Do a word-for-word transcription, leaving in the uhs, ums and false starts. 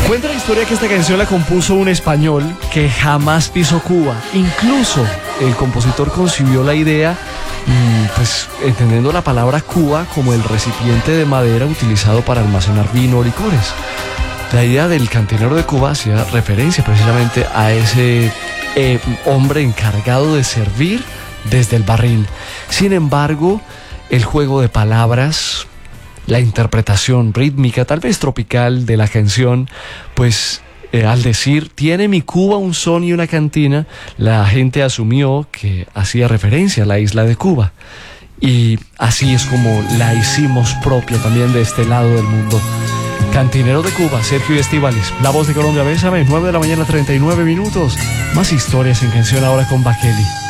Cuenta la historia que esta canción la compuso un español que jamás pisó Cuba. Incluso el compositor concibió la idea, pues entendiendo la palabra Cuba como el recipiente de madera utilizado para almacenar vino o licores. La idea del cantinero de Cuba hacía referencia precisamente a ese eh, hombre encargado de servir desde el barril. Sin embargo, el juego de palabras, la interpretación rítmica, tal vez tropical de la canción, pues eh, al decir tiene mi Cuba un son y una cantina, la gente asumió que hacía referencia a la isla de Cuba. Y así es como la hicimos propia también de este lado del mundo. Cantinero de Cuba, Sergio Estíbaliz, La Voz de Colombia, Bésame, nueve de la mañana, treinta y nueve minutos. Más historias en Canción Ahora con Bakeli.